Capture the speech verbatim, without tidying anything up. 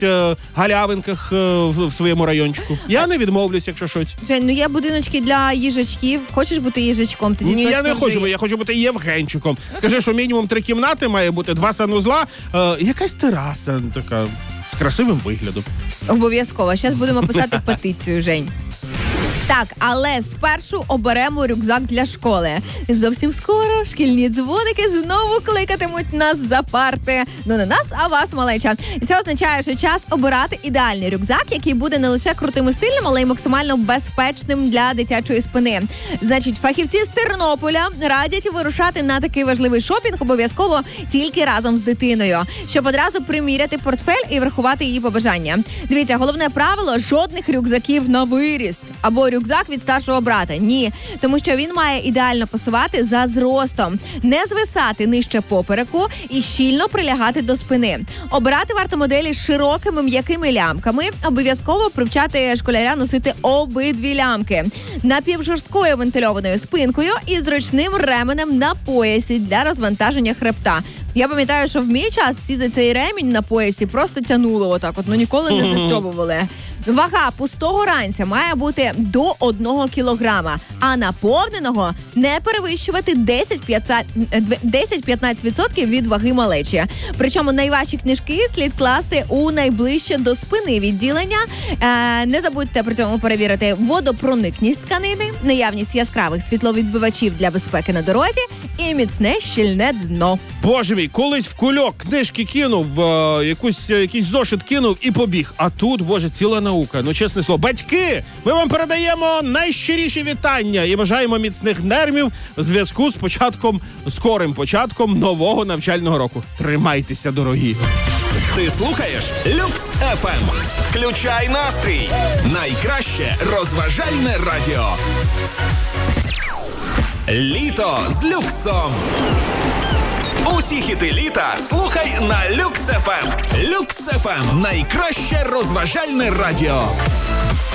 е, галявинках е, в, в своєму райончику. Я не відмовлюсь, якщо щось. Жень, ну є будиночки для їжачків. Хочеш бути їжачком? Тоді Ні, я не хочу, жиє. я хочу бути Євгенчиком. Скажи, що мінімум три кімнати має бути, два санузла, е, якась тераса така з красивим виглядом. Обов'язково. Зараз будемо писати петицію, Жень. Так, але спершу оберемо рюкзак для школи. Зовсім скоро шкільні дзвоники знову кликатимуть нас за парти. Ну, не нас, а вас, малеча. І це означає, що час обирати ідеальний рюкзак, який буде не лише крутим і стильним, але й максимально безпечним для дитячої спини. Значить, фахівці з Тернополя радять вирушати на такий важливий шопінг обов'язково тільки разом з дитиною, щоб одразу приміряти портфель і врахувати її побажання. Дивіться, головне правило – жодних рюкзаків на виріст. Або рюкзак від старшого брата. Ні. Тому що він має ідеально пасувати за зростом, не звисати нижче попереку і щільно прилягати до спини. Обирати варто моделі з широкими м'якими лямками. Обов'язково привчати школяря носити обидві лямки. Напівжорсткою вентильованою спинкою і зручним ременем на поясі для розвантаження хребта. Я пам'ятаю, що в мій час всі за цей ремінь на поясі просто тянули отак, от, ну ніколи не застьобували. Вага пустого ранця має бути до одного кілограма, а наповненого не перевищувати десять-п'ятнадцять відсотків від ваги малечі. Причому найважчі книжки слід класти у найближче до спини відділення. Е, не забудьте при цьому перевірити водопроникність тканини, наявність яскравих світловідбивачів для безпеки на дорозі і міцне щільне дно. Боже мій, колись в кульок книжки кинув, е, якусь, якийсь зошит кинув і побіг. А тут, боже, ціла наука. Ну, чесне слово. Батьки, ми вам передаємо найщиріші вітання і бажаємо міцних нервів в зв'язку з початком, скорим початком нового навчального року. Тримайтеся, дорогі. Ти слухаєш Люкс еф ем. Включай настрій. Найкраще розважальне радіо. Літо з люксом. Усі хіти літа слухай на Люкс еф ем. Люкс еф ем – найкраще розважальне радіо.